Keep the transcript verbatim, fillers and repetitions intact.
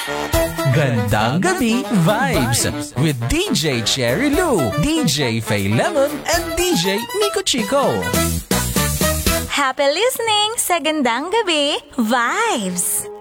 Gandang Gabi Vibes with D J Cherry Lou, D J Faye Lemon, and D J Nico Chico. Happy listening sa Gandang Gabi Vibes!